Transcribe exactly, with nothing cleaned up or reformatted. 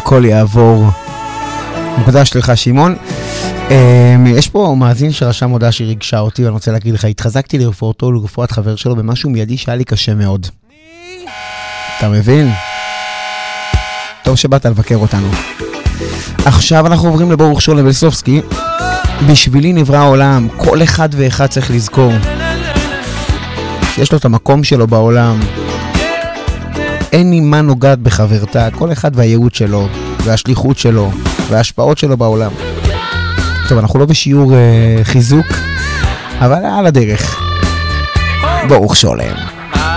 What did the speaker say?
הכל יעבור. מוקדש לך שמעון. יש פה מאזין שרשם הודעה שריגשה אותי, ואני רוצה להגיד לך, התחזקתי לרפואתו ולרפואת חבר שלו במשהו מיידי שהיה לי קשה מאוד. אתה מבין? טוב שבאת לבקר אותנו. עכשיו אנחנו עוברים לברוך שולם ולסופסקי. בשבילי נברא העולם, כל אחד ואחד צריך לזכור שיש לו את המקום שלו בעולם. אין לי מה נוגעת בחברתה, כל אחד והייעוד שלו והשליחות שלו וההשפעות שלו בעולם. טוב, אנחנו לא בשיעור uh, חיזוק, אבל על הדרך. ברוך שולם.